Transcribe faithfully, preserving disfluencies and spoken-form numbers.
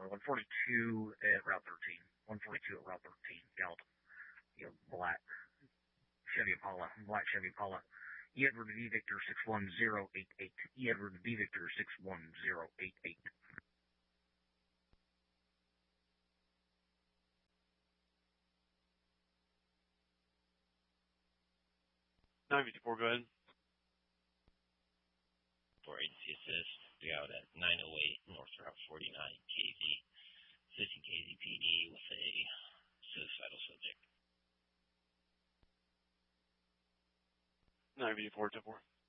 one forty-two at Route thirteen. one forty-two at Route thirteen. Gallup. You know, black Chevy Impala. Black Chevy Impala. E. Edward V. Victor six one zero eight eight. E. Edward V. Victor six one zero eight eight. nine fifty-four, go ahead. For agency assist, we out at nine oh eight North Route forty-nine, K Z. Assisting K Z P D with a suicidal subject. nine fifty-four, ten four.